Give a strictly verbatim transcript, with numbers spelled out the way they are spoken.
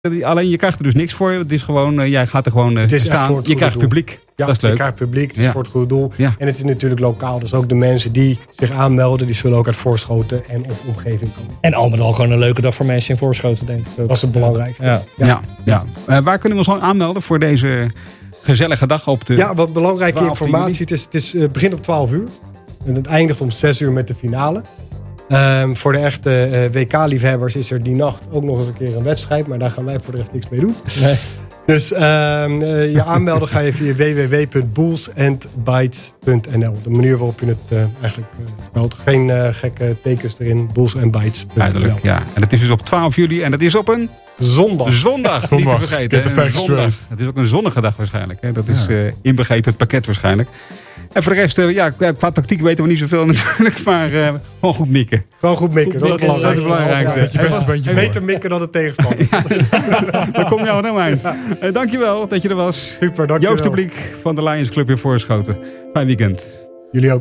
Alleen je krijgt er dus niks voor. Het is gewoon, uh, jij gaat er gewoon uh, het is staan. Het je krijgt doel. publiek. Ja, dat is leuk. je krijgt publiek. Het is ja. voor het goede doel. Ja. En het is natuurlijk lokaal. Dus ook de mensen die zich aanmelden, die zullen ook uit Voorschoten en of omgeving komen. En al met al gewoon een leuke dag voor mensen in Voorschoten, denk ik. Dat is het belangrijkste. Ja. Ja. Ja, ja. Uh, waar kunnen we ons al aanmelden voor deze gezellige dag op de... Ja, wat belangrijke informatie. juli? Het, is, het is, uh, begint om twaalf uur. En het eindigt om zes uur met de finale. Um, voor de echte uh, W K-liefhebbers is er die nacht ook nog eens een keer een wedstrijd. Maar daar gaan wij voor de rest niks mee doen. Nee. Dus uh, uh, je aanmelden ga je via w w w punt bulls and bites punt n l. De manier waarop je het uh, eigenlijk uh, spelt. Geen uh, gekke tekens erin. bulls and bites punt n l. Duidelijk, ja. En dat is dus op twaalf juli en dat is op een... Zondag. Zondag, niet te vergeten. Get the facts straight. Het is ook een zonnige dag waarschijnlijk. Hè? Dat is ja. uh, inbegrepen het pakket waarschijnlijk. En voor de rest, uh, ja, qua tactiek weten we niet zoveel natuurlijk. Maar uh, gewoon goed mikken. Gewoon goed mikken, dat is het belangrijkste. Dat is belangrijk. Ja, je beste bandje beter mikken dan de tegenstander. Ja, dan kom je al helemaal eind. Uh, dankjewel dat je er was. Super, dankjewel. Joost de Bliek van de Lions Club in Voorschoten. Fijn weekend. Jullie ook.